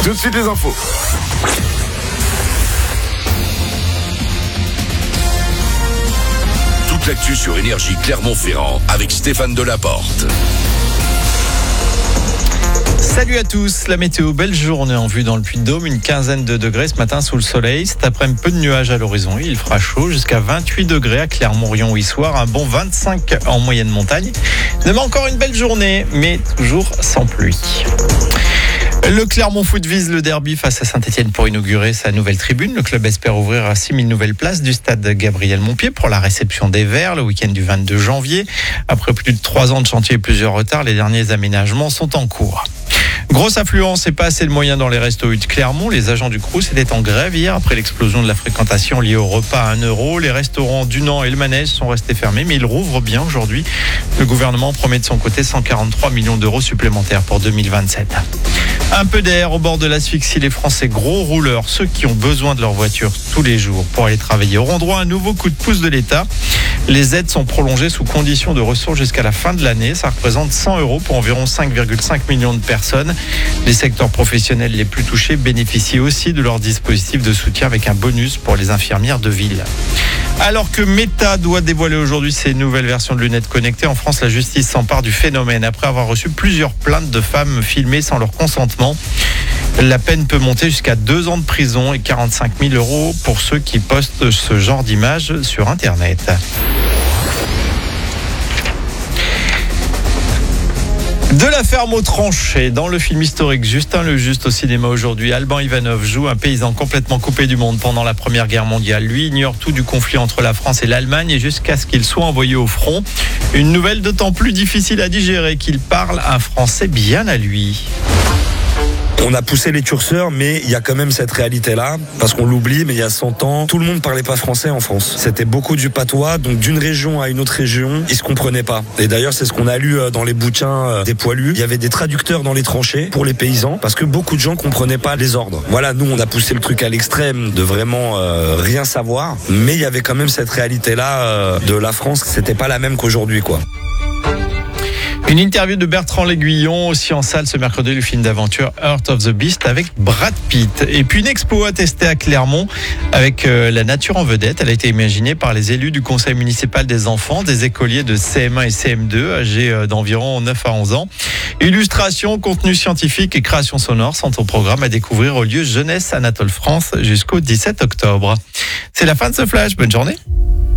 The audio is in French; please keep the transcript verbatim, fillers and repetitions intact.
Tout de suite les infos. Toute l'actu sur Énergie Clermont-Ferrand avec Stéphane Delaporte. Salut à tous, la météo, belle journée en vue dans le Puy-de-Dôme, une quinzaine de degrés ce matin sous le soleil. Cet après-midi, peu de nuages à l'horizon, il fera chaud jusqu'à vingt-huit degrés à Clermont-Rion-Issoire, un bon vingt-cinq en moyenne montagne. Demain encore une belle journée, mais toujours sans pluie. Le Clermont Foot vise le derby face à Saint-Etienne pour inaugurer sa nouvelle tribune. Le club espère ouvrir à six mille nouvelles places du stade Gabriel Montpied pour la réception des Verts le week-end du vingt-deux janvier. Après plus de trois ans de chantier et plusieurs retards, les derniers aménagements sont en cours. Grosse affluence et pas assez de moyens dans les restos de Clermont. Les agents du Crous étaient en grève hier après l'explosion de la fréquentation liée au repas à un euro. Les restaurants Dunant et le Manège sont restés fermés, mais ils rouvrent bien aujourd'hui. Le gouvernement promet de son côté cent quarante-trois millions d'euros supplémentaires pour deux mille vingt-sept. Un peu d'air au bord de l'asphyxie, les Français gros rouleurs, ceux qui ont besoin de leur voiture tous les jours pour aller travailler, auront droit à un nouveau coup de pouce de l'État. Les aides sont prolongées sous condition de ressources jusqu'à la fin de l'année. Ça représente cent euros pour environ cinq virgule cinq millions de personnes. Les secteurs professionnels les plus touchés bénéficient aussi de leur dispositif de soutien avec un bonus pour les infirmières de ville. Alors que Meta doit dévoiler aujourd'hui ses nouvelles versions de lunettes connectées, en France, la justice s'empare du phénomène après avoir reçu plusieurs plaintes de femmes filmées sans leur consentement. La peine peut monter jusqu'à deux ans de prison et quarante-cinq mille euros pour ceux qui postent ce genre d'images sur Internet. De la ferme aux tranchées, dans le film historique Justin le Juste au cinéma aujourd'hui, Alban Ivanov joue un paysan complètement coupé du monde pendant la Première Guerre mondiale. Lui ignore tout du conflit entre la France et l'Allemagne et jusqu'à ce qu'il soit envoyé au front. Une nouvelle d'autant plus difficile à digérer qu'il parle un français bien à lui. On a poussé les curseurs, mais il y a quand même cette réalité-là, parce qu'on l'oublie, mais il y a cent ans, tout le monde parlait pas français en France. C'était beaucoup du patois, donc d'une région à une autre région, ils se comprenaient pas. Et d'ailleurs, c'est ce qu'on a lu dans les bouquins des poilus. Il y avait des traducteurs dans les tranchées pour les paysans, parce que beaucoup de gens comprenaient pas les ordres. Voilà, nous, on a poussé le truc à l'extrême de vraiment euh, rien savoir, mais il y avait quand même cette réalité-là euh, de la France, c'était pas la même qu'aujourd'hui, quoi. Une interview de Bertrand L'Aiguillon, aussi en salle ce mercredi, le film d'aventure Heart of the Beast avec Brad Pitt. Et puis une expo à tester à Clermont avec euh, la nature en vedette. Elle a été imaginée par les élus du conseil municipal des enfants, des écoliers de C M un et C M deux, âgés euh, d'environ neuf à onze ans. Illustration, contenu scientifique et création sonore sont au programme à découvrir au lieu Jeunesse Anatole France jusqu'au dix-sept octobre. C'est la fin de ce flash. Bonne journée.